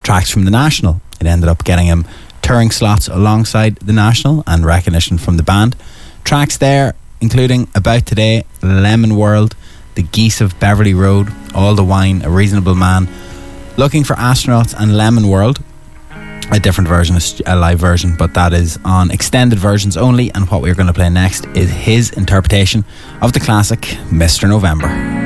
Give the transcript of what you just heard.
tracks from the National. It ended up getting him touring slots alongside the National and recognition from the band. Tracks there including About Today, Lemon World, The Geese of Beverly Road, All the Wine, A Reasonable Man, Looking for Astronauts and Lemon World. A different version, a live version, but that is on extended versions only. And what we're going to play next is his interpretation of the classic Mr. November.